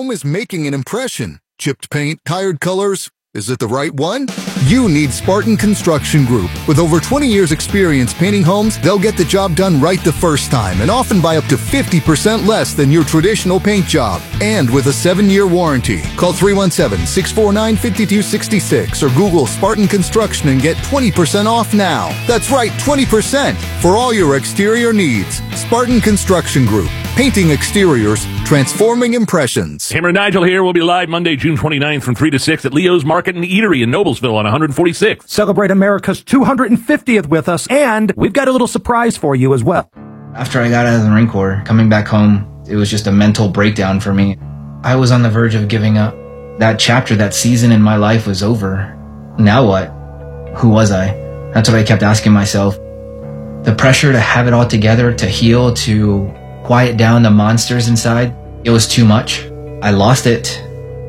home is making an impression. Chipped paint, tired colors. Is it the right one? You need Spartan Construction Group. With over 20 years experience painting homes, they'll get the job done right the first time and often by up to 50% less than your traditional paint job. And with a 7-year warranty. Call 317-649-5266 or Google Spartan Construction and get 20% off now. That's right, 20% for all your exterior needs. Spartan Construction Group. Painting exteriors, transforming impressions. Hammer and Nigel here. We'll be live Monday, June 29th from 3 to 6 at Leo's Market and Eatery in Noblesville on 146th. Celebrate America's 250th with us, and we've got a little surprise for you as well. After I got out of the Marine Corps, coming back home, it was just a mental breakdown for me. I was on the verge of giving up. That chapter, that season in my life was over. Now what? Who was I? That's what I kept asking myself. The pressure to have it all together, to heal, to quiet down the monsters inside, it was too much. I lost it.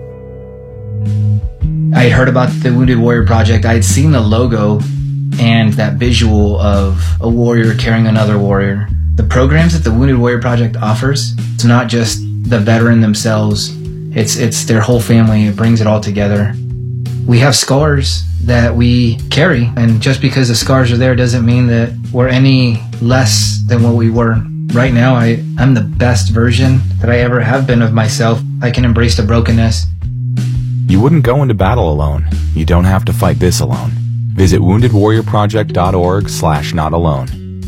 I had heard about the Wounded Warrior Project. I had seen the logo and that visual of a warrior carrying another warrior. The programs that the Wounded Warrior Project offers, it's not just the veteran themselves, it's their whole family. It brings it all together. We have scars that we carry, and just because the scars are there doesn't mean that we're any less than what we were. Right now, I'm the best version that I ever have been of myself. I can embrace the brokenness. You wouldn't go into battle alone. You don't have to fight this alone. Visit woundedwarriorproject.org/notalone.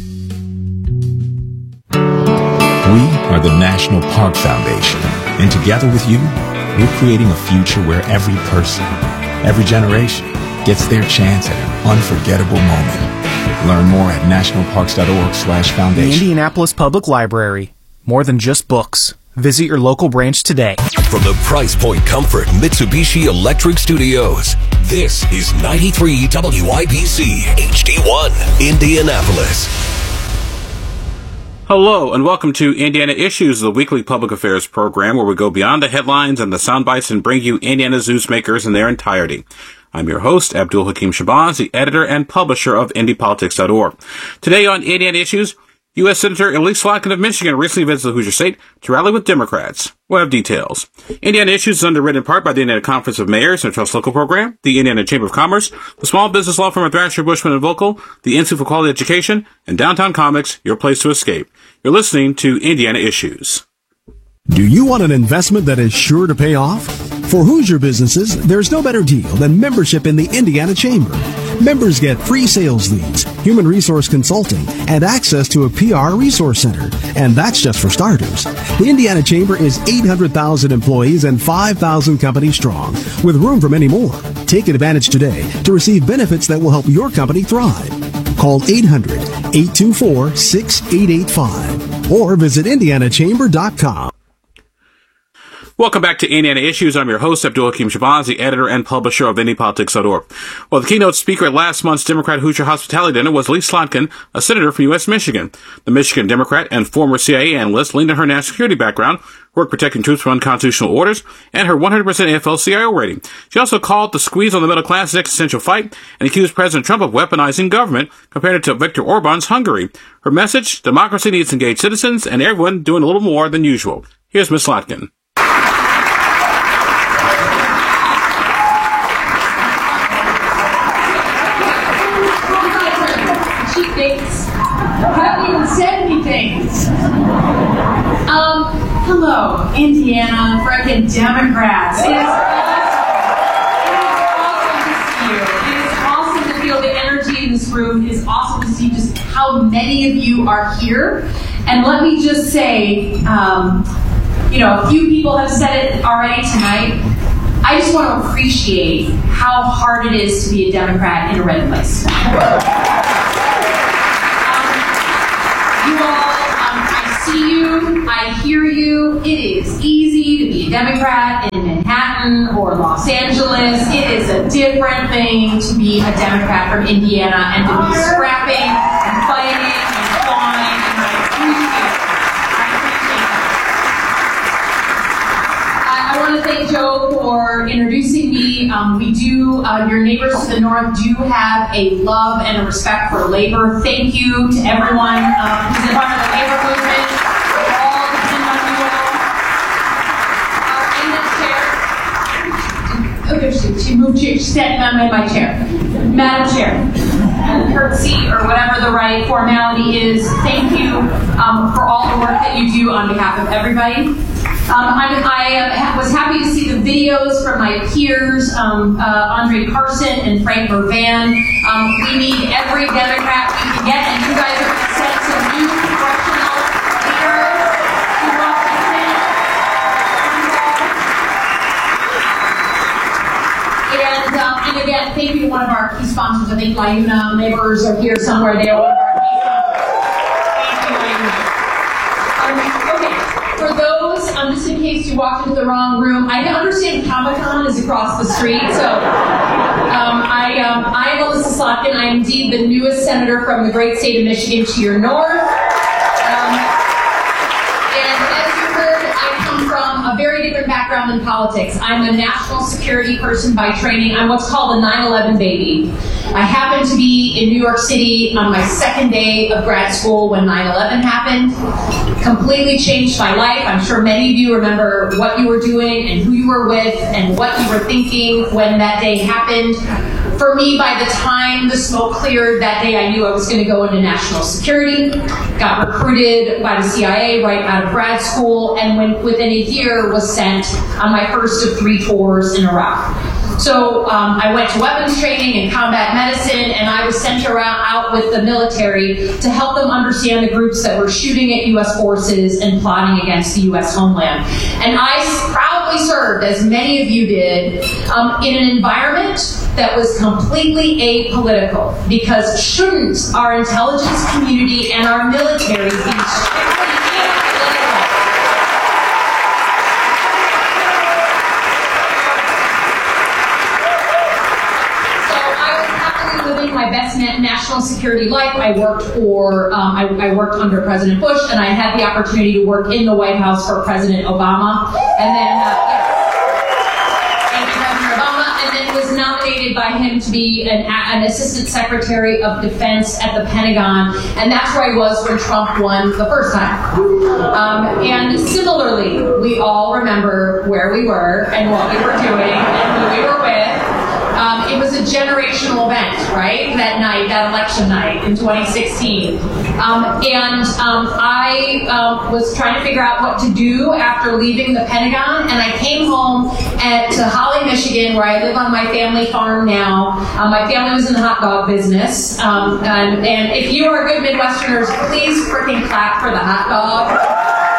We are the National Park Foundation, and together with you, we're creating a future where every person, every generation, gets their chance at an unforgettable moment. Learn more at nationalparks.org/foundation. The Indianapolis Public Library. More than just books. Visit your local branch today. From the Price Point Comfort Mitsubishi Electric Studios, this is 93 WIBC HD1, Indianapolis. Hello, and welcome to Indiana Issues, the weekly public affairs program where we go beyond the headlines and the sound bites and bring you Indiana's newsmakers in their entirety. I'm your host, Abdul Hakim Shabazz, the editor and publisher of IndyPolitics.org. Today on Indiana Issues, U.S. Senator Elise Slotkin of Michigan recently visited the Hoosier State to rally with Democrats. We'll have details. Indiana Issues is underwritten in part by the Indiana Conference of Mayors and Trust Local Program, the Indiana Chamber of Commerce, the Small Business Law Firm of Thrasher, Bushman & Vocal, the Institute for Quality Education, and Downtown Comics, your place to escape. You're listening to Indiana Issues. Do you want an investment that is sure to pay off? For Hoosier businesses, there's no better deal than membership in the Indiana Chamber. Members get free sales leads, human resource consulting, and access to a PR resource center. And that's just for starters. The Indiana Chamber is 800,000 employees and 5,000 companies strong, with room for many more. Take advantage today to receive benefits that will help your company thrive. Call 800-824-6885 or visit indianachamber.com. Welcome back to Indiana Issues. I'm your host, Abdul Hakim Shabazz, the editor and publisher of IndyPolitics.org. Well, the keynote speaker at last month's Democrat Hoosier Hospitality Dinner was Elise Slotkin, a senator from U.S. Michigan. The Michigan Democrat and former CIA analyst leaned on her national security background, work protecting troops from unconstitutional orders, and her 100% AFL-CIO rating. She also called the squeeze on the middle class an existential fight and accused President Trump of weaponizing government, compared it to Viktor Orban's Hungary. Her message, democracy needs engaged citizens and everyone doing a little more than usual. Here's Ms. Slotkin. Hello, Indiana frickin' Democrats. It is awesome to see you. It is awesome to feel the energy in this room. It is awesome to see just how many of you are here. And let me just say, a few people have said it already tonight. I just want to appreciate how hard it is to be a Democrat in a red place. You all, I see you, I hear you. It is easy to be a Democrat in Manhattan or Los Angeles. It is a different thing to be a Democrat from Indiana and to be scrapping and fighting and clawing, and I appreciate it. I want to thank Joe for introducing me. We do, your neighbors to the north do have a love and a respect for labor. Thank you to everyone who's a part of the labor movement. We're all dependent on you all. And stand in my chair. Madam Chair, courtesy or whatever the right formality is, thank you for all the work that you do on behalf of everybody. I was happy to see the videos from my peers, Andre Carson and Frank Vervan. We need every Democrat we can get, and you guys are going to send some new congressional leaders to Washington. And again, thank you to one of our key sponsors. I think Liuna Neighbors are here somewhere. They are one of our key sponsors. Thank you, Liuna. Okay, for those, just in case you walked into the wrong room, I understand Comic-Con is across the street, so I am Melissa Slotkin. I am indeed the newest senator from the great state of Michigan to your north. A very different background in politics. I'm a national security person by training. I'm what's called a 9/11 baby. I happened to be in New York City on my second day of grad school when 9/11 happened. Completely changed my life. I'm sure many of you remember what you were doing and who you were with and what you were thinking when that day happened. For me, by the time the smoke cleared that day, I knew I was going to go into national security, got recruited by the CIA right out of grad school, and within a year was sent on my first of 3 tours in Iraq. So I went to weapons training and combat medicine, and I was sent out with the military to help them understand the groups that were shooting at U.S. forces and plotting against the U.S. homeland. And I proudly served, as many of you did, in an environment that was completely apolitical, because shouldn't our intelligence community and our military be strictly apolitical? My best national security life. I worked for, I worked under President Bush, and I had the opportunity to work in the White House for President Obama, and then was nominated by him to be an assistant secretary of defense at the Pentagon, and that's where I was when Trump won the first time. And similarly, we all remember where we were and what we were doing and who we were with. It was a generational event, right? That night, that election night in 2016. I was trying to figure out what to do after leaving the Pentagon, and I came home to Holly, Michigan, where I live on my family farm now. My family was in the hot dog business. And if you are good Midwesterners, please freaking clap for the hot dog.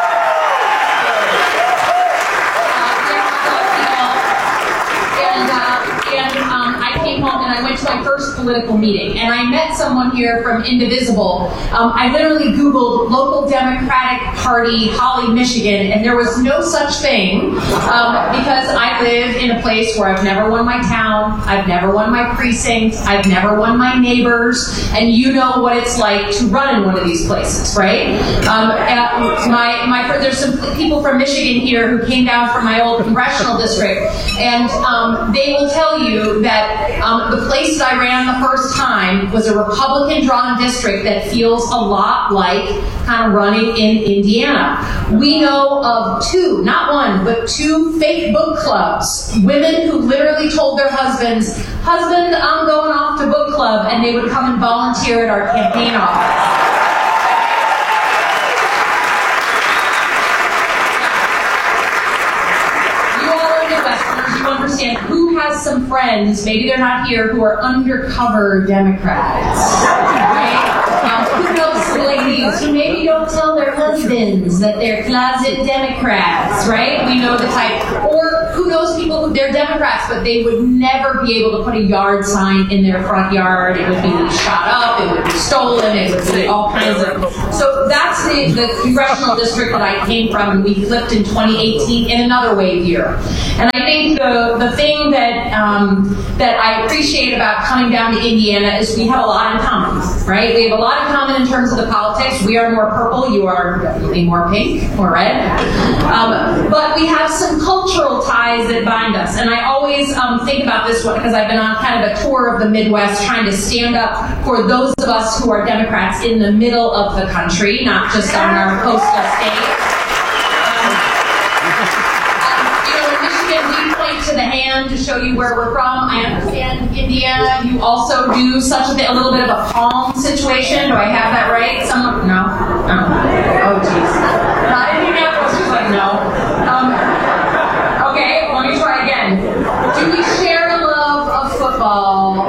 I went to my first political meeting, and I met someone here from Indivisible. I literally Googled local Democratic Party, Holly, Michigan, and there was no such thing because I live in a place where I've never won my town, I've never won my precinct, I've never won my neighbors, and you know what it's like to run in one of these places, right? There's some people from Michigan here who came down from my old congressional district, and they will tell you that the place that I ran the first time was a Republican-drawn district that feels a lot like kind of running in Indiana. We know of 2, not 1, but 2 fake book clubs. Women who literally told their husbands, "Husband, I'm going off to book club," and they would come and volunteer at our campaign office. Understand who has some friends, maybe they're not here, who are undercover Democrats, right? Who knows some ladies who maybe don't tell their husbands that they're closet Democrats, right? We know the type. Or who knows people who they're Democrats, but they would never be able to put a yard sign in their front yard. It would be shot up, it would be stolen, it would be all kinds of. So that's the congressional district that I came from, and we flipped in 2018 in another wave year. And I think the thing that I appreciate about coming down to Indiana is we have a lot in common, right? We have a lot in common in terms of the politics. We are more purple, you are definitely more pink or red. But we have some cultural ties that bind us. And I always think about this one because I've been on kind of a tour of the Midwest trying to stand up for those of us who are Democrats in the middle of the country, not just on our coastal state. In Michigan, we point to the hand to show you where we're from. I understand Indiana, you also do such a little bit of a palm situation. Do I have that right? Someone? No? Oh, jeez. Not Indianapolis, just like, no. Okay, let me try again. Do we share a love of football?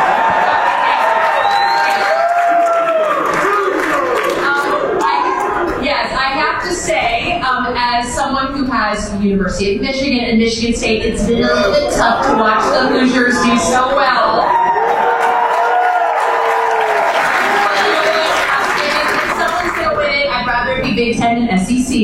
Yes, I have to say, as someone who has the University of Michigan and Michigan State, it's been a little bit tough to watch the Hoosiers do so well. If someone's going to win it, I'd rather it be Big Ten and SEC.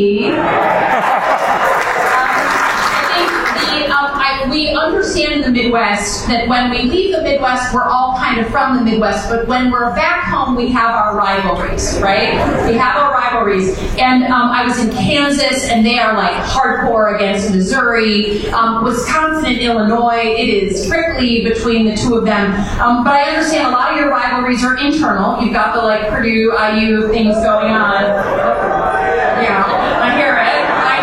We understand in the Midwest that when we leave the Midwest, we're all kind of from the Midwest, but when we're back home, we have our rivalries, right? We have our rivalries. And I was in Kansas, and they are like hardcore against Missouri. Wisconsin and Illinois, it is prickly between the two of them. But I understand a lot of your rivalries are internal. You've got the like Purdue, IU things going on. Yeah, I hear it.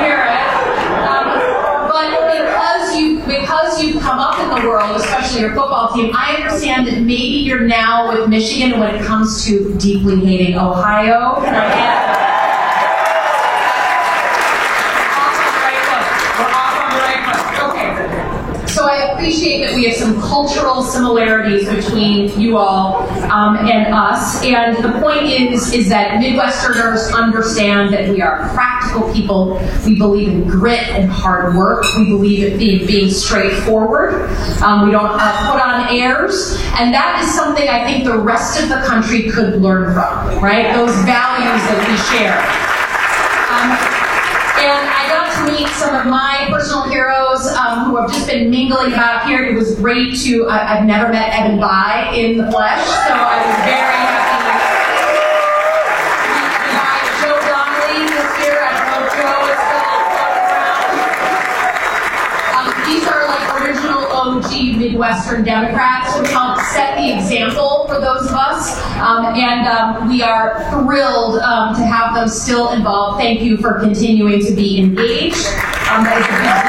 Because you've come up in the world, especially your football team, I understand that maybe you're now with Michigan when it comes to deeply hating Ohio. Can I add? We're off on the right foot. Okay. So I appreciate that we have some cultural similarities between you all and us. And the point is that Midwesterners understand that we are practical people. We believe in grit and hard work. We believe in being straightforward. We don't put on airs. And that is something I think the rest of the country could learn from, right? Those values that we share. And I got to meet some of my personal heroes who have just been mingling about here. It was great to, I've never met Evan Bayh in the flesh, so I was very happy. Joe Donnelly was here. I don't know if Joe is still around. These are like original OG Midwestern Democrats who helped set the example for those of us. And we are thrilled to have them still involved. Thank you for continuing to be engaged. That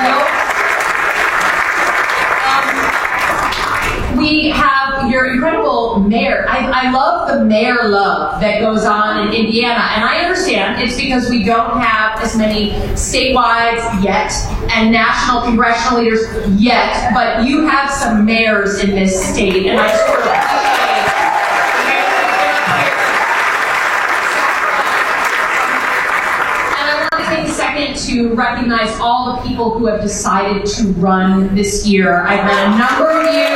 is a big deal. We have your incredible mayor. I love the mayor love that goes on in Indiana. And I understand it's because we don't have as many statewide yet and national congressional leaders yet. But you have some mayors in this state. And I sort of to recognize all the people who have decided to run this year. I've met a number of you.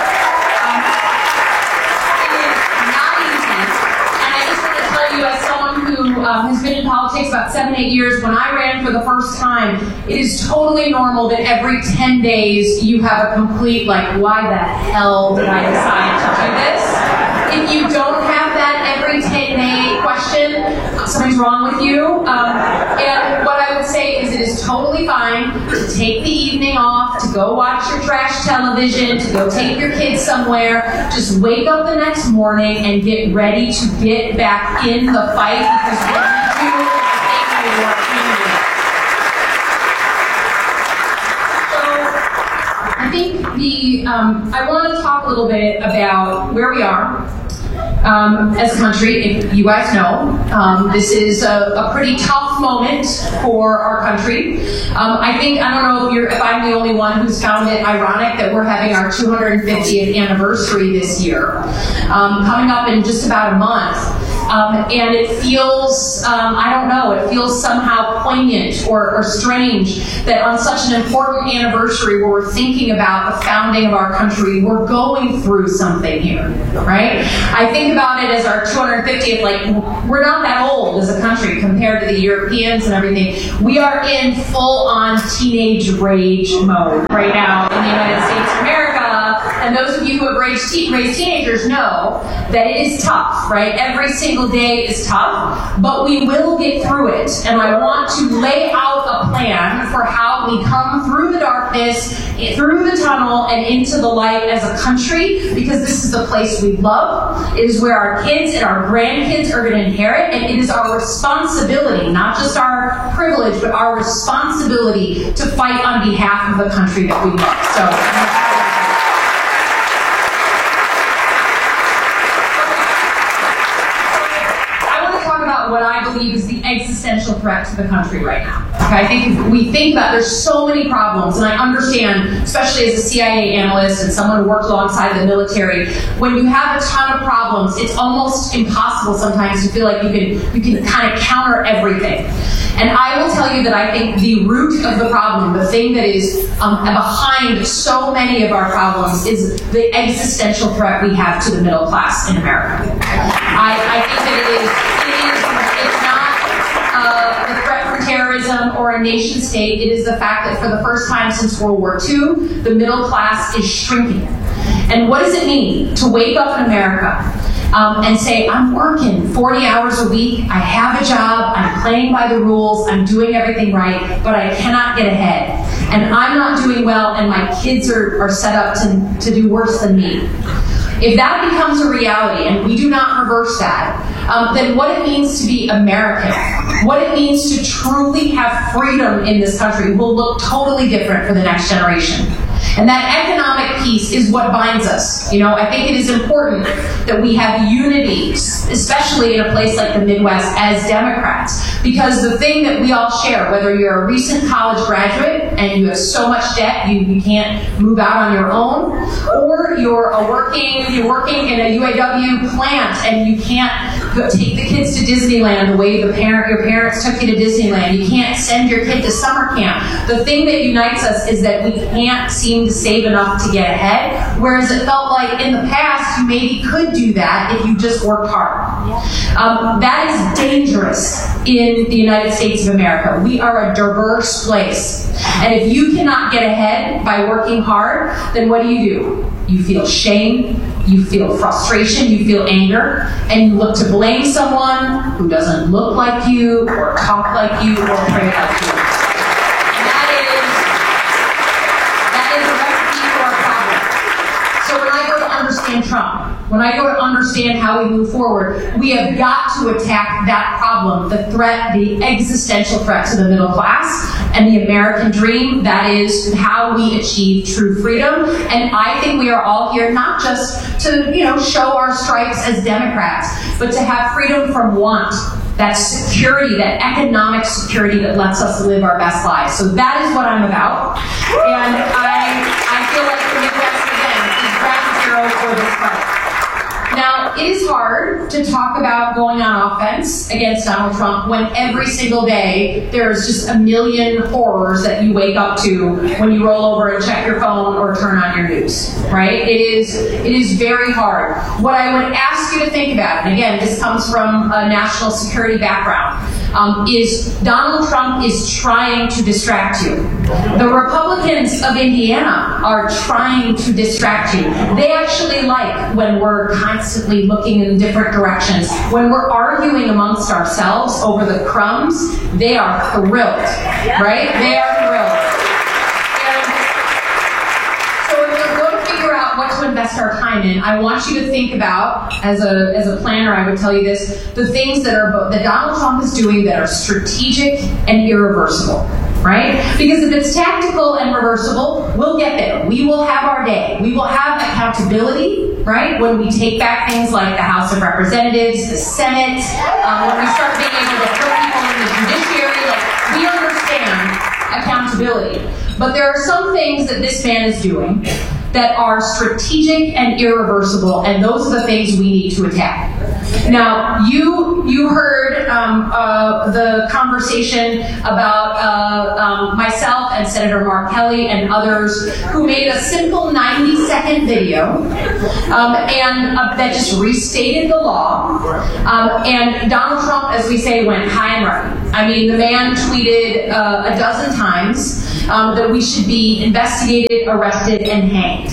It is not easy. And I just want to tell you, as someone who has been in politics about 7-8 years, when I ran for the first time, it is totally normal that every 10 days you have a complete, like, why the hell did I decide to do this? If you don't have that every 10-day question, something's wrong with you. And what I would say is it is totally fine to take the evening off, to go watch your trash television, to go take your kids somewhere. Just wake up the next morning and get ready to get back in the fight because we need you and your community. So I think I want to talk a little bit about where we are. As a country, if you guys know, this is a pretty tough moment for our country. I don't know if I'm the only one who's found it ironic that we're having our 250th anniversary this year, coming up in just about a month. And it feels, it feels somehow poignant or strange that on such an important anniversary where we're thinking about the founding of our country, we're going through something here, right? I think about it as our 250th, like, we're not that old as a country compared to the Europeans and everything. We are in full-on teenage rage mode right now in the United States of America. And those of you who have raised teenagers know that it is tough, right? Every single day is tough, but we will get through it. And I want to lay out a plan for how we come through the dark darkness, through the tunnel, and into the light as a country, because this is the place we love. It is where our kids and our grandkids are going to inherit, and it is our responsibility, not just our privilege, but our responsibility to fight on behalf of the country that we love. So. What I believe is the existential threat to the country right now. Okay, I think if we think that there's so many problems, and I understand, especially as a CIA analyst and someone who worked alongside the military, when you have a ton of problems, it's almost impossible sometimes to feel like you can kind of counter everything. And I will tell you that I think the root of the problem, the thing that is behind so many of our problems, is the existential threat we have to the middle class in America. I think that it is the threat from terrorism or a nation state. It is the fact that for the first time since World War II, the middle class is shrinking. And what does it mean to wake up in America and say, I'm working 40 hours a week, I have a job, I'm playing by the rules, I'm doing everything right, but I cannot get ahead. And I'm not doing well, and my kids are set up to do worse than me. If that becomes a reality, and we do not reverse that, then what it means to be American, what it means to truly have freedom in this country will look totally different for the next generation. And that economic piece is what binds us. You know, I think it is important that we have unity, especially in a place like the Midwest, as Democrats. Because the thing that we all share, whether you're a recent college graduate and you have so much debt you can't move out on your own, or you're working in a UAW plant and you can't take the kids to Disneyland the way your parents took you to Disneyland. You can't send your kid to summer camp. The thing that unites us is that we can't seem to save enough to get ahead, whereas it felt like in the past you maybe could do that if you just worked hard. That is dangerous in the United States of America. We are a diverse place. And if you cannot get ahead by working hard, then what do? You feel shame, you feel frustration, you feel anger, and you look to blame someone who doesn't look like you, or talk like you, or pray like you. And that is a recipe for our problem. So when I go to understand Trump, when I go to understand how we move forward, we have got to attack that problem, the threat, the existential threat to the middle class and the American dream. That is how we achieve true freedom. And I think we are all here not just to, show our stripes as Democrats, but to have freedom from want, that security, that economic security that lets us live our best lives. So that is what I'm about. And I feel like the Midwest, again, is ground zero for this fight. Now, it is hard to talk about going on offense against Donald Trump when every single day there's just a million horrors that you wake up to when you roll over and check your phone or turn on your news, right? It is very hard. What I would ask you to think about, and again, this comes from a national security background, is Donald Trump is trying to distract you. The Republicans of Indiana are trying to distract you. They actually like when we're constantly looking in different directions. When we're arguing amongst ourselves over the crumbs, they are thrilled, right? They are thrilled. And so if we're going to figure out what to invest our time in, I want you to think about, as a planner, I would tell you this, the things that Donald Trump is doing that are strategic and irreversible. Right? Because if it's tactical and reversible, we'll get there. We will have our day. We will have accountability, right? When we take back things like the House of Representatives, the Senate, when we start being able to put people in the judiciary, we understand accountability. But there are some things that this man is doing that are strategic and irreversible, and those are the things we need to attack. Now, you heard the conversation about myself and Senator Mark Kelly and others who made a simple 90-second video and that just restated the law. And Donald Trump, as we say, went high and right. I mean, the man tweeted a dozen times that we should be investigated, arrested, and hanged.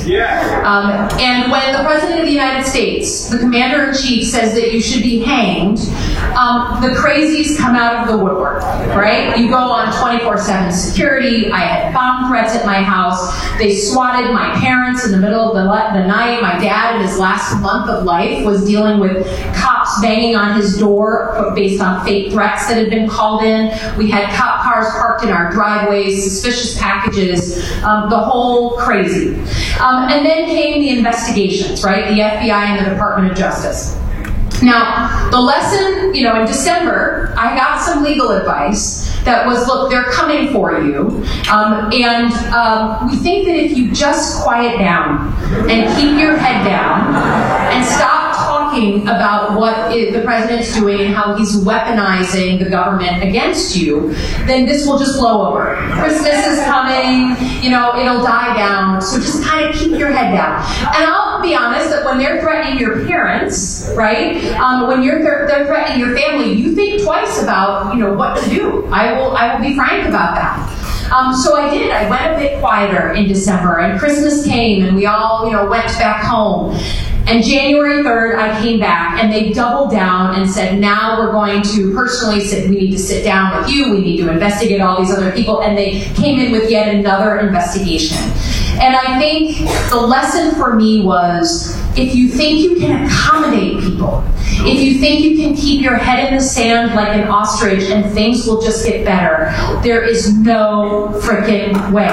And when the President of the United States, the Commander-in-Chief, says that you should be hanged, the crazies come out of the woodwork, right? You go on 24/7 security. I had bomb threats at my house. They swatted my parents in the middle of the night. My dad, in his last month of life, was dealing with cops banging on his door based on fake threats that had been called in. We had cop cars parked in our driveways, suspicious packages, the whole crazy. And then came the investigations, right? The FBI and the Department of Justice. Now, the lesson, in December, I got some legal advice that was, look, they're coming for you. We think that if you just quiet down and keep your head down and stop talking about what the president's doing and how he's weaponizing the government against you, then this will just blow over. Christmas is coming, it'll die down, so just kind of keep your head down. And I'll be honest that when they're threatening your parents, right, when they're threatening your family, you think twice about, what to do. I will be frank about that. So I did. I went a bit quieter in December, and Christmas came, and we all, went back home. And January 3rd, I came back, and they doubled down and said, now we're going to personally we need to sit down with you, we need to investigate all these other people, and they came in with yet another investigation. And I think the lesson for me was, if you think you can accommodate people, if you think you can keep your head in the sand like an ostrich and things will just get better, there is no frickin' way.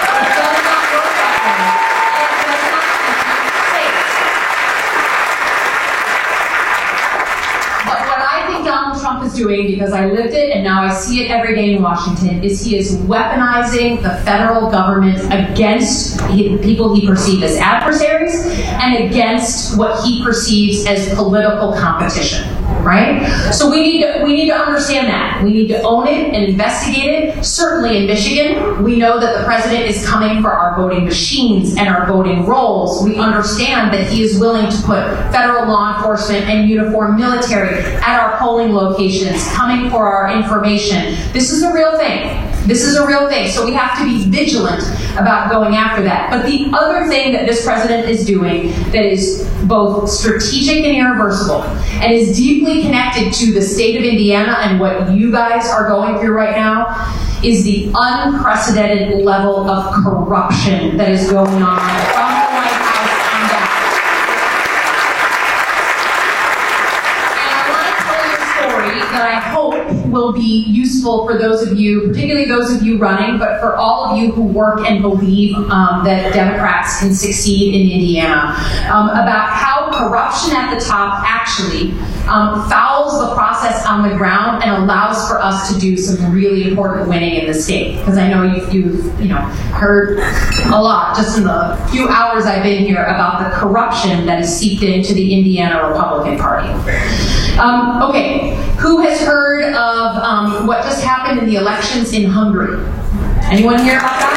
Trump is doing, because I lived it and now I see it every day in Washington, is he is weaponizing the federal government against people he perceives as adversaries and against what he perceives as political competition, right? So we need to understand that. We need to own it and investigate it. Certainly in Michigan, we know that the president is coming for our voting machines and our voting rolls. We understand that he is willing to put federal law enforcement and uniformed military at our polling locations, coming for our information. This is a real thing. This is a real thing. So we have to be vigilant about going after that. But the other thing that this president is doing that is both strategic and irreversible and is deeply connected to the state of Indiana and what you guys are going through right now is the unprecedented level of corruption that is going on from the White House on down. And I want to tell you a story that I hope will be useful for those of you, particularly those of you running, but for all of you who work and believe that Democrats can succeed in Indiana, about how corruption at the top actually fouls the process on the ground and allows for us to do some really important winning in the state. Because I know you've heard a lot just in the few hours I've been here about the corruption that is seeped into the Indiana Republican Party. Okay, who has heard of what just happened in the elections in Hungary? Anyone hear about that?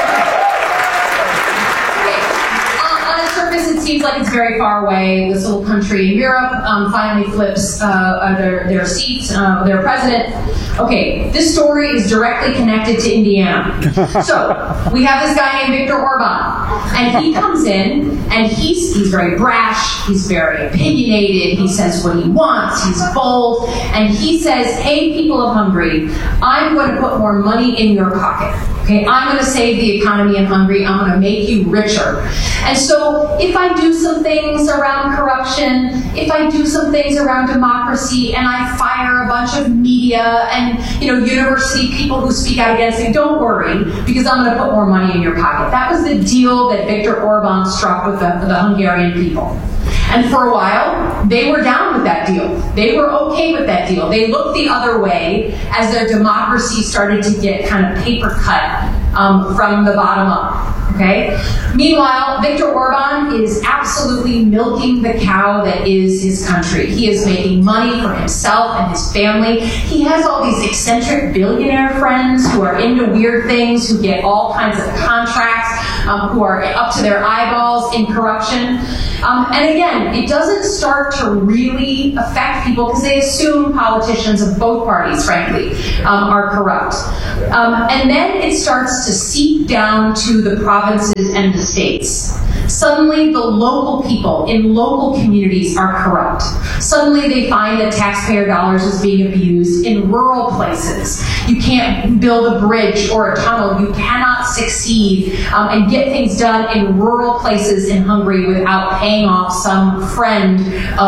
It seems like it's very far away. This little country in Europe finally flips their seats, their president. Okay, this story is directly connected to Indiana. So we have this guy named Viktor Orban, and he comes in, and he's very brash, he's very opinionated, he says what he wants, he's bold, and he says, hey, people of Hungary, I'm going to put more money in your pocket. Okay, I'm going to save the economy in Hungary. I'm going to make you richer. And so if I do some things around corruption, if I do some things around democracy, and I fire a bunch of media and university people who speak out against it, don't worry, because I'm going to put more money in your pocket. That was the deal that Viktor Orban struck with the Hungarian people. And for a while, they were down with that deal. They were okay with that deal. They looked the other way as their democracy started to get kind of paper cut from the bottom up. Okay? Meanwhile, Viktor Orban is absolutely milking the cow that is his country. He is making money for himself and his family. He has all these eccentric billionaire friends who are into weird things, who get all kinds of contracts, who are up to their eyeballs in corruption. And again, it doesn't start to really affect people because they assume politicians of both parties, frankly, are corrupt. And then it starts to seep down to the provinces and the states. Suddenly, the local people in local communities are corrupt. Suddenly, they find that taxpayer dollars is being abused in rural places. You can't build a bridge or a tunnel. You cannot succeed and get things done in rural places in Hungary without paying off some friend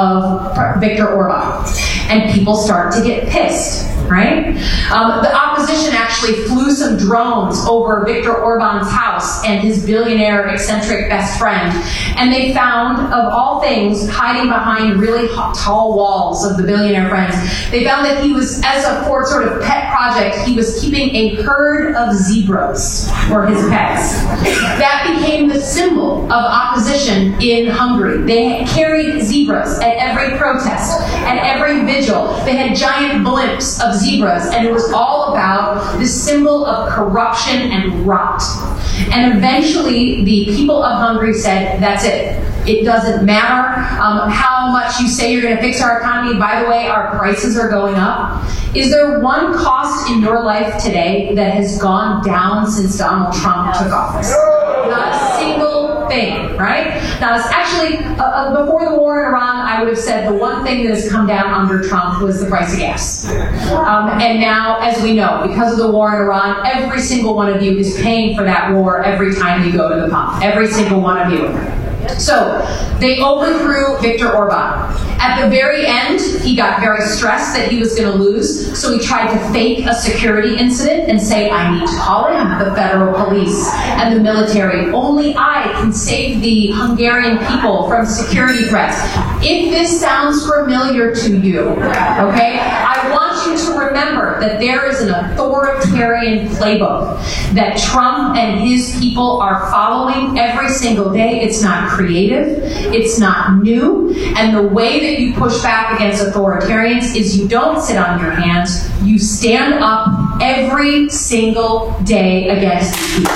of Viktor Orban. And people start to get pissed, right? The opposition actually flew some drones over Viktor Orban's house and his billionaire eccentric best friend, and they found, of all things, hiding behind really tall walls of the billionaire friends, they found that he was, as a sort of pet project, he was keeping a herd of zebras for his pets. That became the symbol of opposition in Hungary. They carried zebras at every protest, at every vigil. They had giant blimps of zebras, and it was all about this symbol of corruption and rot. And eventually, the people of Hungary said, that's it. It doesn't matter how much you say you're going to fix our economy. By the way, our prices are going up. Is there one cost in your life today that has gone down since Donald Trump took office? Not a single thing, right? Now, actually, before the war in Iran, I would have said the one thing that has come down under Trump was the price of gas. And now, as we know, because of the war in Iran, every single one of you is paying for that war every time you go to the pump. Every single one of you. So, they overthrew Viktor Orban. At the very end, he got very stressed that he was going to lose, so he tried to fake a security incident and say, I need to call in the federal police and the military. Only I can save the Hungarian people from security threats. If this sounds familiar to you, okay, I want you to remember that there is an authoritarian playbook that Trump and his people are following every single day. It's not creative, it's not new, and the way that you push back against authoritarians is you don't sit on your hands, you stand up every single day against these people.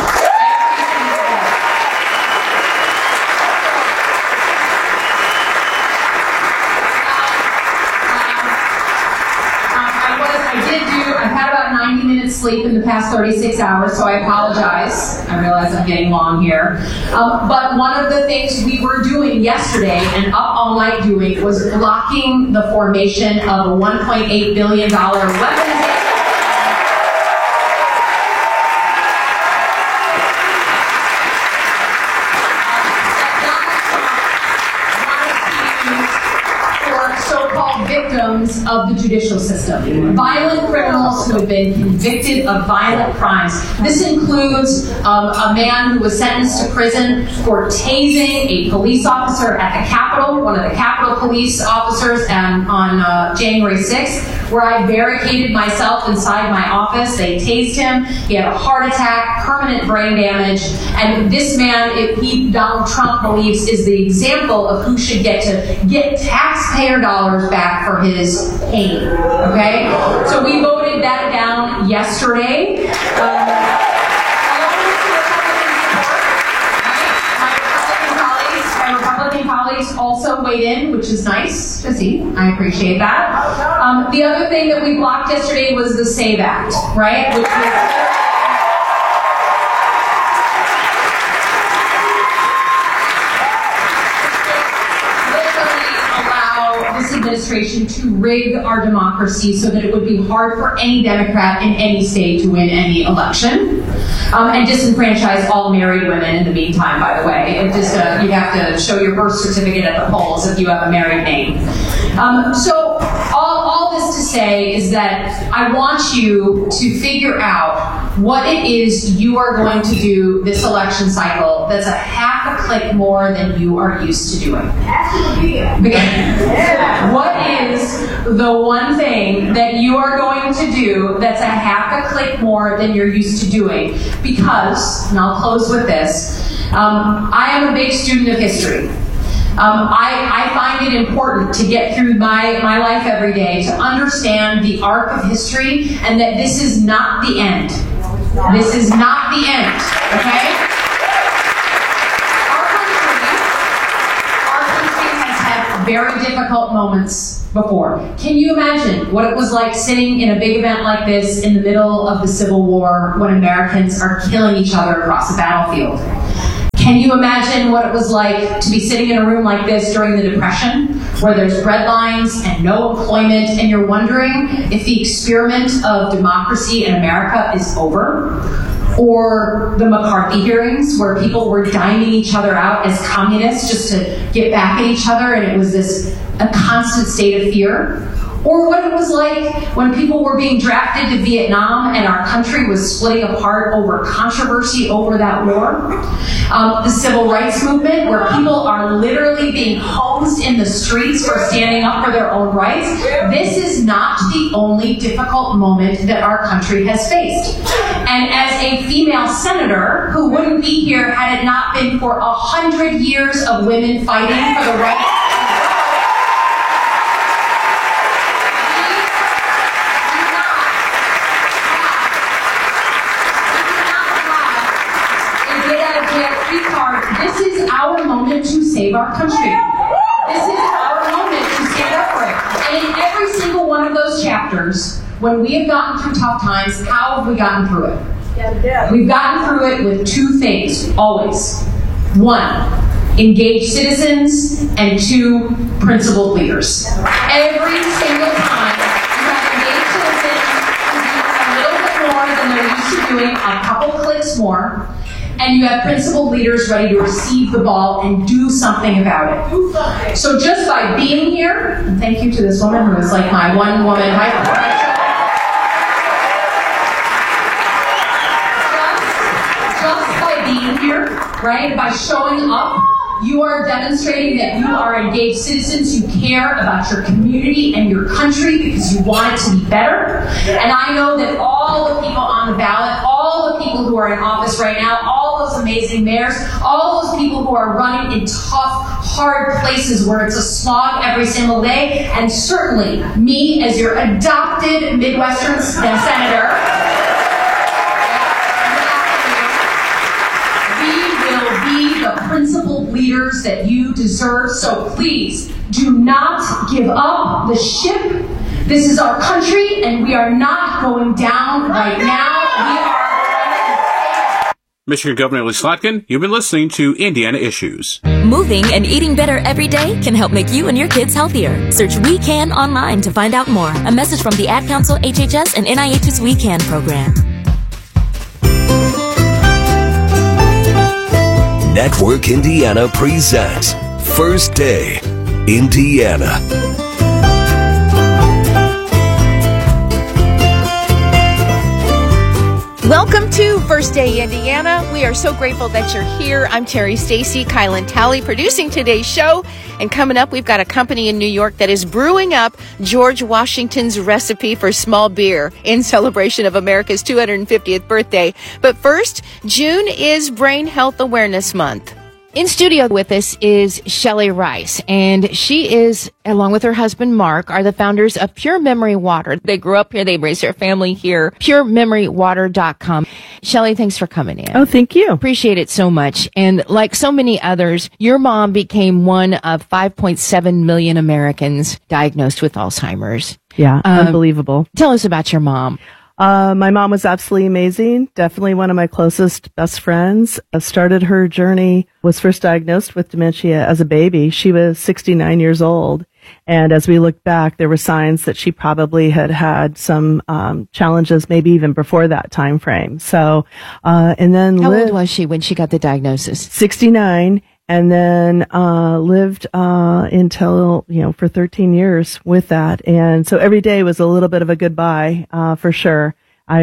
I've had about 90 minutes sleep in the past 36 hours, so I apologize. I realize I'm getting long here. But one of the things we were doing yesterday and up all night doing was blocking the formation of a $1.8 billion weaponization. Victims of the judicial system. Violent criminals who have been convicted of violent crimes. This includes a man who was sentenced to prison for tasing a police officer at the Capitol, one of the Capitol police officers on January 6th, where I barricaded myself inside my office. They tased him. He had a heart attack, permanent brain damage, and this man, Donald Trump believes, is the example of who should get taxpayer dollars back for his pain. Okay? So we voted that down yesterday. My Republican colleagues also weighed in, which is nice to see. I appreciate that. The other thing that we blocked yesterday was the SAVE Act, right? Which was administration to rig our democracy so that it would be hard for any Democrat in any state to win any election, and disenfranchise all married women in the meantime, by the way. It just, you have to show your birth certificate at the polls if you have a married name. So all this to say is that I want you to figure out what it is you are going to do this election cycle that's a half a click more than you are used to doing. What is the one thing that you are going to do that's a half a click more than you're used to doing? Because, and I'll close with this, I am a big student of history. I find it important to get through my life every day to understand the arc of history and that this is not the end. This is not the end, okay? Our country has had very difficult moments before. Can you imagine what it was like sitting in a big event like this in the middle of the Civil War when Americans are killing each other across a battlefield? Can you imagine what it was like to be sitting in a room like this during the Depression, where there's red lines and no employment, and you're wondering if the experiment of democracy in America is over? Or the McCarthy hearings, where people were diming each other out as communists just to get back at each other, and it was a constant state of fear? Or what it was like when people were being drafted to Vietnam and our country was splitting apart over controversy over that war. The civil rights movement, where people are literally being hosed in the streets for standing up for their own rights. This is not the only difficult moment that our country has faced. And as a female senator who wouldn't be here had it not been for 100 years of women fighting for the right. This is our moment to save our country. This is our moment to stand up for it. And in every single one of those chapters, when we have gotten through tough times, how have we gotten through it? We've gotten through it with two things, always. One, engaged citizens, and two, principled leaders. Every single time, you have engaged citizens who do a little bit more than they're used to doing, a couple clicks more, and you have principled leaders ready to receive the ball and do something about it. So just by being here, and thank you to this woman who is like my one-woman hyper. Just by being here, right, by showing up, you are demonstrating that you are engaged citizens, you care about your community and your country because you want it to be better. And I know that all the people on the ballot, all the people who are in office right now, all those amazing mayors, all those people who are running in tough, hard places where it's a slog every single day, and certainly me as your adopted Midwestern senator, the principled leaders that you deserve. So please do not give up the ship. This is our country, and we are not going down right now. Michigan Governor Lee Slotkin, you've been listening to Indiana Issues. Moving and eating better every day can help make you and your kids healthier. Search We Can online to find out more. A message from the Ad Council, HHS, and NIH's We Can program. Network Indiana presents First Day Indiana. Welcome to First Day Indiana. We are so grateful that you're here. I'm Terry Stacy, Kylan Talley producing today's show. And coming up, we've got a company in New York that is brewing up George Washington's recipe for small beer in celebration of America's 250th birthday. But first, June is Brain Health Awareness Month. In studio with us is Shelley Rice, and she is, along with her husband Mark, are the founders of Pure Memory Water. They grew up here, they raised their family here, purememorywater.com. Shelley, thanks for coming in. Oh, thank you. Appreciate it so much. And like so many others, your mom became one of 5.7 million Americans diagnosed with Alzheimer's. Yeah, unbelievable. Tell us about your mom. My mom was absolutely amazing. Definitely one of my closest best friends. Started her journey, was first diagnosed with dementia as a baby. She was 69 years old. And as we look back, there were signs that she probably had some challenges, maybe even before that time frame. So, and then how old was she when she got the diagnosis? 69. And then lived until, for 13 years with that. And so every day was a little bit of a goodbye, for sure.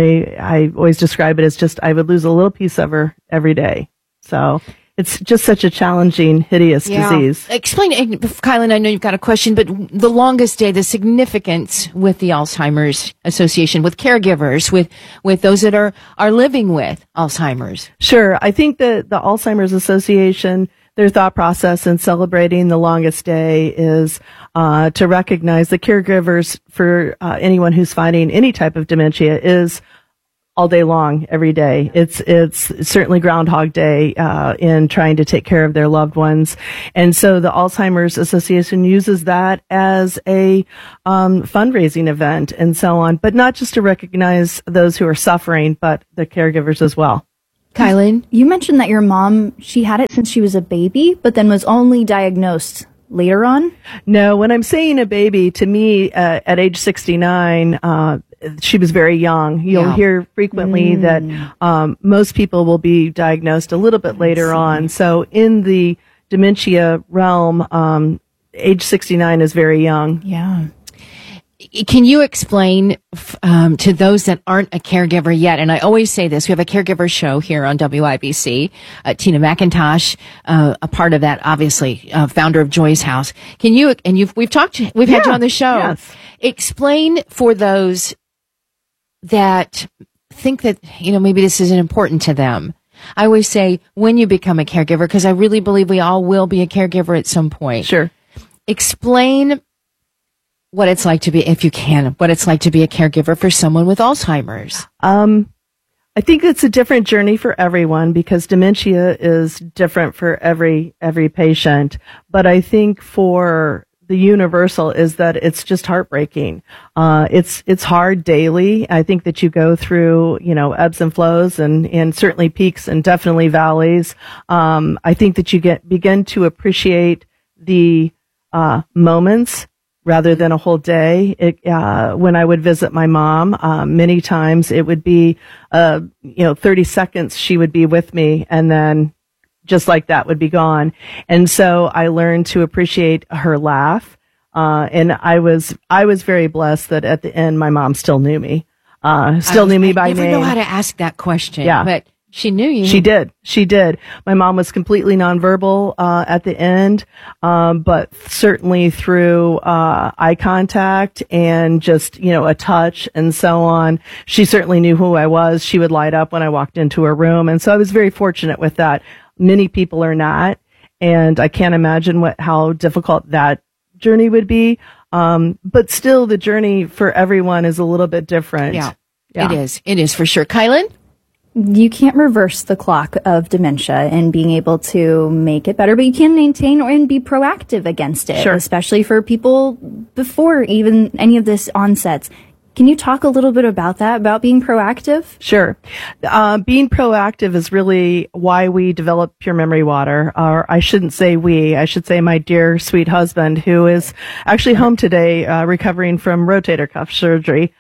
I always describe it as just I would lose a little piece of her every day. So it's just such a challenging, hideous disease. Explain, Kylan, I know you've got a question, but the longest day, the significance with the Alzheimer's Association, with caregivers, with those that are living with Alzheimer's. Sure. I think that the Alzheimer's Association, their thought process in celebrating the longest day is to recognize the caregivers for anyone who's fighting any type of dementia is all day long, every day. It's certainly Groundhog Day in trying to take care of their loved ones. And so the Alzheimer's Association uses that as a fundraising event and so on, but not just to recognize those who are suffering, but the caregivers as well. Kylan? You mentioned that your mom, she had it since she was a baby, but then was only diagnosed later on? No, when I'm saying a baby, to me, at age 69, she was very young. You'll hear frequently that most people will be diagnosed a little bit later on. So in the dementia realm, age 69 is very young. Yeah. Can you explain to those that aren't a caregiver yet? And I always say this, we have a caregiver show here on WIBC. Tina McIntosh, a part of that, obviously, founder of Joy's House. Can you, and we've had you on the show. Yes. Explain for those that think that, maybe this isn't important to them. I always say when you become a caregiver, because I really believe we all will be a caregiver at some point. Sure. Explain what it's like to be, if you can, what it's like to be a caregiver for someone with Alzheimer's. I think it's a different journey for everyone because dementia is different for every patient. But I think for the universal is that it's just heartbreaking. It's hard daily. I think that you go through, ebbs and flows and certainly peaks and definitely valleys. I think that you begin to appreciate the moments rather than a whole day. When I would visit my mom, many times it would be, 30 seconds she would be with me and then just like that would be gone. And so I learned to appreciate her laugh. And I was very blessed that at the end my mom still knew me, knew me by name. I never know how to ask that question. Yeah. But she knew you. She did. My mom was completely nonverbal at the end, but certainly through eye contact and just a touch and so on. She certainly knew who I was. She would light up when I walked into her room, and so I was very fortunate with that. Many people are not, and I can't imagine how difficult that journey would be. But still, the journey for everyone is a little bit different. Yeah. It is. It is for sure. Kylan? You can't reverse the clock of dementia and being able to make it better, but you can maintain and be proactive against it, sure, especially for people before even any of this onsets. Can you talk a little bit about that, about being proactive? Sure. Being proactive is really why we developed Pure Memory Water. Or I shouldn't say we, I should say my dear sweet husband, who is actually home today, recovering from rotator cuff surgery.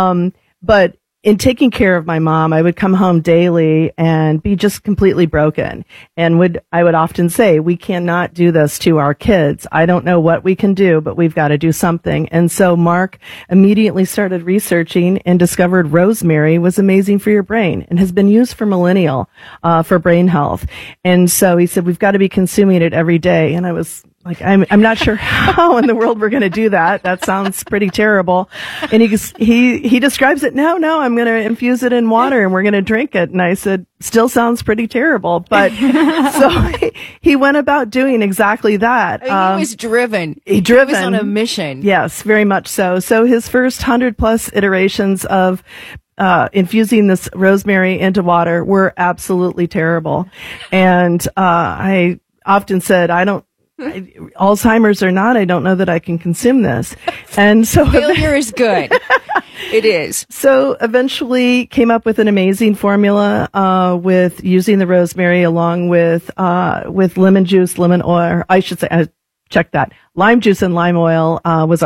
But in taking care of my mom, I would come home daily and be just completely broken. And I would often say, we cannot do this to our kids. I don't know what we can do, but we've got to do something. And so Mark immediately started researching and discovered rosemary was amazing for your brain and has been used for millennia, for brain health. And so he said, we've got to be consuming it every day. And I was like, I'm not sure how in the world we're going to do that. That sounds pretty terrible. And he describes it. No, I'm going to infuse it in water and we're going to drink it. And I said, still sounds pretty terrible. But so he went about doing exactly that. He was driven. He was on a mission. Yes, very much so. So his first 100+ iterations of infusing this rosemary into water were absolutely terrible. And I often said, Alzheimer's or not, I don't know that I can consume this. And so failure is good. It is. So eventually came up with an amazing formula, with using the rosemary along with lemon juice, lemon oil, I should say, check that. Lime juice and lime oil, was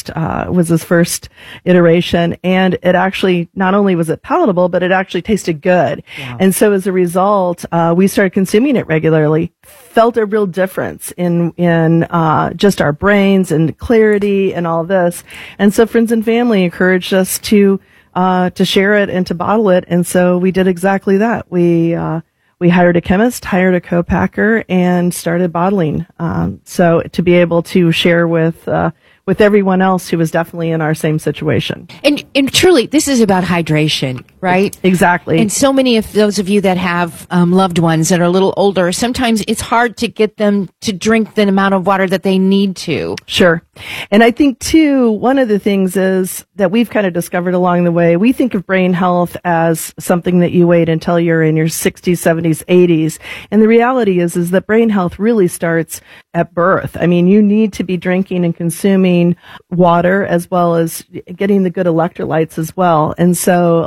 his first iteration. And it actually, not only was it palatable, but it actually tasted good. Wow. And so as a result, we started consuming it regularly, felt a real difference in just our brains and clarity and all this. And so friends and family encouraged us to share it and to bottle it. And so we did exactly that. We hired a chemist, hired a co-packer, and started bottling. So to be able to share with everyone else who was definitely in our same situation. And truly, this is about hydration, right? Exactly. And so many of those of you that have loved ones that are a little older, sometimes it's hard to get them to drink the amount of water that they need to. Sure. And I think, too, one of the things is that we've kind of discovered along the way, we think of brain health as something that you wait until you're in your 60s, 70s, 80s. And the reality is that brain health really starts at birth. I mean, you need to be drinking and consuming water as well as getting the good electrolytes as well. And so along with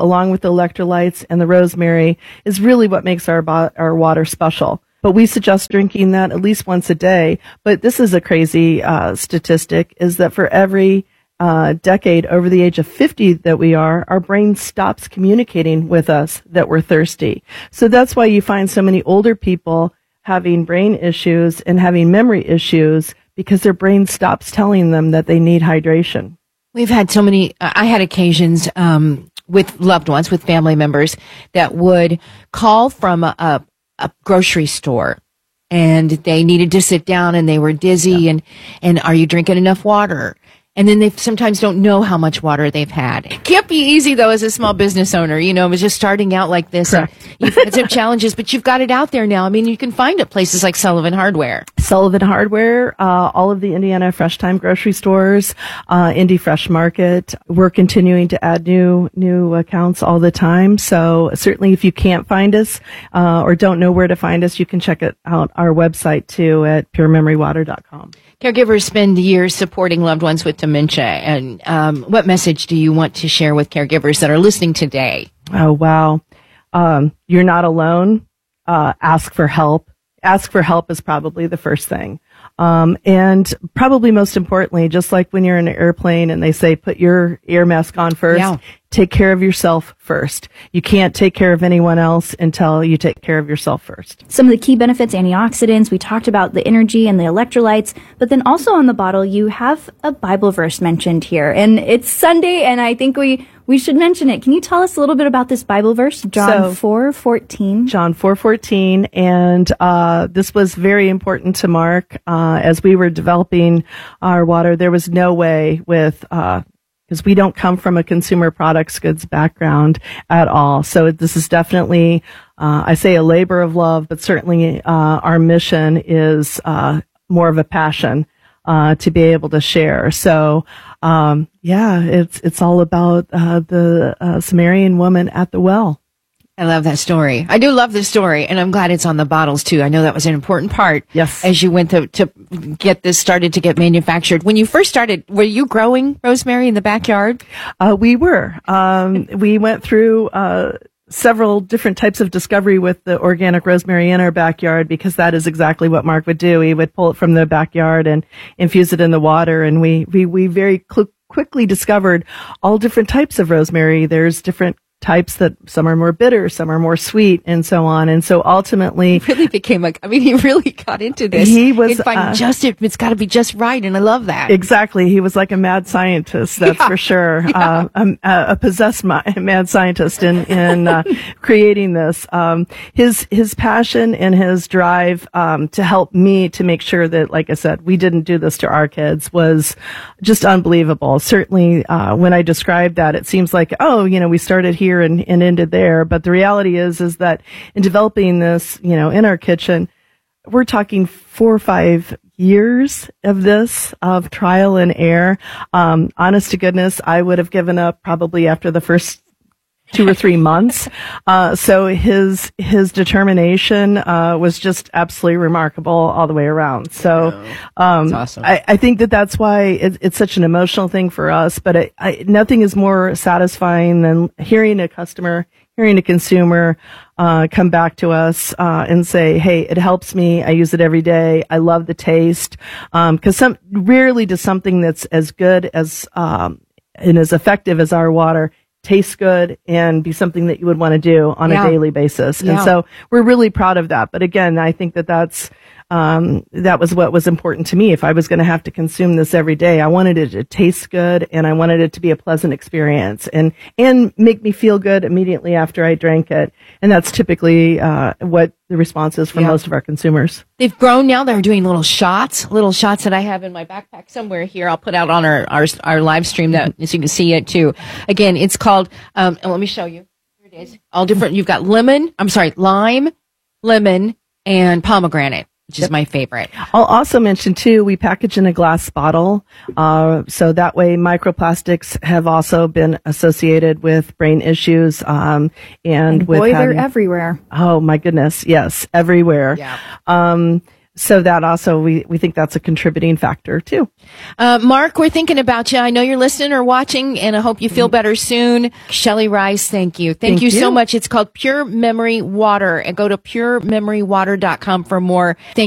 with electrolytes and the rosemary is really what makes our water special. But we suggest drinking that at least once a day. But this is a crazy statistic, is that for every decade over the age of 50 that we are, our brain stops communicating with us that we're thirsty. So that's why you find so many older people having brain issues and having memory issues, because their brain stops telling them that they need hydration. We've had so many, I had occasions with loved ones, with family members that would call from a grocery store, and they needed to sit down and they were dizzy, and are you drinking enough water? And then they sometimes don't know how much water they've had. It can't be easy, though, as a small business owner. You know, it was just starting out like this. Correct. You've had some challenges, but you've got it out there now. I mean, you can find it places like Sullivan Hardware. Sullivan Hardware, all of the Indiana Fresh Time grocery stores, Indy Fresh Market. We're continuing to add new accounts all the time. So certainly if you can't find us or don't know where to find us, you can check it out our website too at purememorywater.com. Caregivers spend years supporting loved ones with dementia. And what message do you want to share with caregivers that are listening today? Oh, wow. You're not alone. Ask for help. Ask for help is probably the first thing. And probably most importantly, just like when you're in an airplane and they say, put your ear mask on first, take care of yourself first. You can't take care of anyone else until you take care of yourself first. Some of the key benefits, antioxidants, we talked about the energy and the electrolytes, but then also on the bottle, you have a Bible verse mentioned here. And it's Sunday, and I think we should mention it. Can you tell us a little bit about this Bible verse? John 4:14. John 4:14. And this was very important to Mark. As we were developing our water, there was no way with because we don't come from a consumer products goods background at all. So this is definitely, I say a labor of love, but certainly our mission is more of a passion to be able to share. So it's all about the Samaritan woman at the well. I love that story. I do love this story, and I'm glad it's on the bottles too. I know that was an important part. Yes. As you went to get this started to get manufactured. When you first started, were you growing rosemary in the backyard? We were. We went through several different types of discovery with the organic rosemary in our backyard, because that is exactly what Mark would do. He would pull it from the backyard and infuse it in the water, and we very quickly discovered all different types of rosemary. There's different types that some are more bitter, some are more sweet, and so on. And so ultimately, he really became he really got into this. He was it's got to be just right, and I love that. Exactly, he was like a mad scientist, that's for sure. Yeah. A possessed mad scientist in creating this. His passion and his drive to help me to make sure that, like I said, we didn't do this to our kids was just unbelievable. Certainly, when I described that, it seems like, we started here and ended there. But the reality is that in developing this, in our kitchen, we're talking 4 or 5 years of this, of trial and error. Honest to goodness, I would have given up probably after the first 2 or 3 months. So his determination was just absolutely remarkable all the way around. So that's awesome. I think that's why it's such an emotional thing for us. But nothing is more satisfying than hearing a customer, hearing a consumer come back to us and say, "Hey, it helps me. I use it every day. I love the taste." Because rarely does something that's as good as and as effective as our water taste good and be something that you would want to do on a daily basis. And so we're really proud of that. But again, I think that was what was important to me. If I was going to have to consume this every day, I wanted it to taste good, and I wanted it to be a pleasant experience and make me feel good immediately after I drank it. And that's typically what the response is from most of our consumers. They've grown now. They're doing little shots that I have in my backpack somewhere here. I'll put out on our live stream that so you can see it too. Again, it's called, let me show you. Here it is. All different. You've got lime, lemon, and pomegranate, which is my favorite. I'll also mention too, we package in a glass bottle. So that way microplastics have also been associated with brain issues, and with they're everywhere. Oh my goodness. Yes. Everywhere. Yeah. So that also, we think that's a contributing factor too. Mark, we're thinking about you. I know you're listening or watching, and I hope you feel better soon. Shelley Rice, thank you. Thank you so much. It's called Pure Memory Water, and go to purememorywater.com for more. Thank